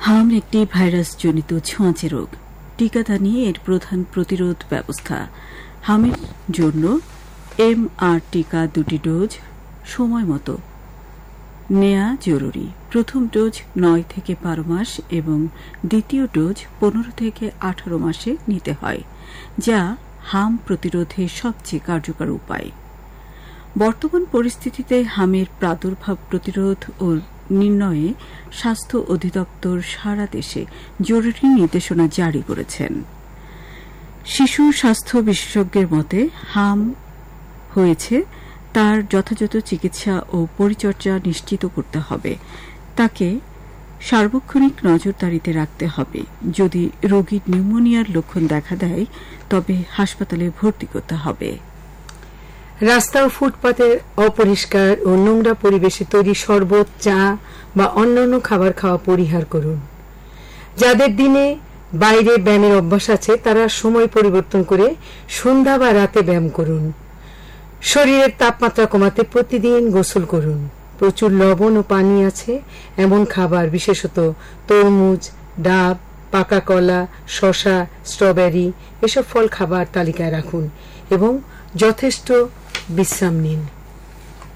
হাম একটি ভাইরাসজনিত ছোঁয়াচে রোগ। টিকাদানই এর প্রধান প্রতিরোধ ব্যবস্থা। হামের জন্য MR টিকা 2টি ডোজ সময় মতো নেওয়া জরুরি। প্রথম ডোজ 9 থেকে 12 মাস এবং দ্বিতীয় ডোজ 15 থেকে 18 মাসে নিতে হয়, যা হাম প্রতিরোধে সবচেয়ে কার্যকর উপায়। বর্তমান পরিস্থিতিতে হামের প্রাদুর্ভাব প্রতিরোধ ও নির্ণয়ে স্বাস্থ্য অধিদপ্তর সারা দেশে জরুরি নির্দেশনা জারি করেছেন। শিশু স্বাস্থ্য বিশেষজ্ঞের মতে হাম হয়েছে তার যথাযথ চিকিৎসা ও পরিচর্যা নিশ্চিত করতে হবে। তাকে সার্বক্ষণিক নজরদারিতে রাখতে হবে। যদি রোগীর নিউমোনিয়ার লক্ষণ দেখা দেয় তবে হাসপাতালে ভর্তি করতে হবে। রাস্তা ও ফুটপাতের অপরিষ্কার ও নোংরা পরিবেশে তৈরি শরবত, চা বা অন্যান্য খাবার খাওয়া পরিহার করুন। যাদের দিনে বাইরে ব্যায়ামের অভ্যাস আছে তারা সময় পরিবর্তন করে সন্ধ্যা বা রাতে ব্যায়াম করুন। শরীরের তাপমাত্রা কমাতে প্রতিদিন গোসল করুন। প্রচুর লবণ ও পানি আছে এমন খাবার, বিশেষত তরমুজ, ডাব, পাকা কলা, শসা, স্ট্রবেরি এসব ফল খাবার তালিকায় রাখুন এবং যথেষ্ট বিশ্রাম নিন।